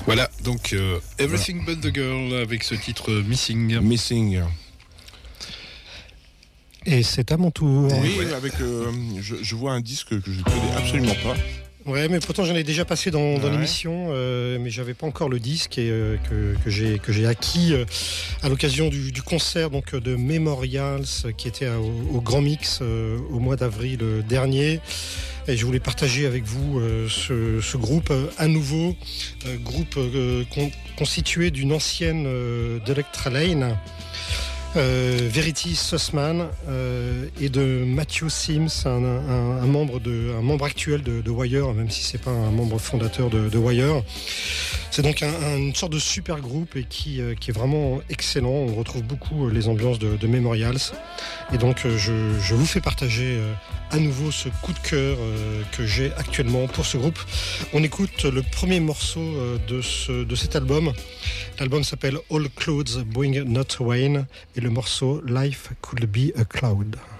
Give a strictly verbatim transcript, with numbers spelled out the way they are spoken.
Voilà, donc euh, Everything voilà. But the Girl avec ce titre Missing. Missing. Et c'est à mon tour. Oui, ouais. avec, euh, je, je vois un disque que je ne connais absolument pas. Ouais, mais pourtant j'en ai déjà passé dans, dans ouais. l'émission, euh, mais j'avais pas encore le disque et euh, que, que j'ai que j'ai acquis euh, à l'occasion du, du concert donc de Memorials qui était à, au, au Grand Mix euh, au mois d'avril dernier. Et je voulais partager avec vous euh, ce, ce groupe euh, à nouveau, euh, groupe euh, con, constitué d'une ancienne euh, d'Electra Lane. Euh, Verity Sussman euh, et de Matthew Sims, un, un, un, membre, de, un membre actuel de, de Wire, même si c'est pas un membre fondateur de, de Wire. C'est donc un, un, une sorte de super groupe et qui, euh, qui est vraiment excellent. On retrouve beaucoup les ambiances de, de Memorials. Et donc euh, je, je vous fais partager euh, à nouveau ce coup de cœur euh, que j'ai actuellement pour ce groupe. On écoute le premier morceau euh, de, ce, de cet album. L'album s'appelle All Clouds Bring Not Rain et le morceau Life Could Be a Cloud.